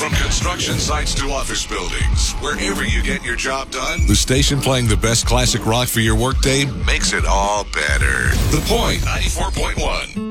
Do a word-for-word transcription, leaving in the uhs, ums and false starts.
From construction sites to office buildings, wherever you get your job done, the station playing the best classic rock for your workday makes it all better. The Point ninety-four point one.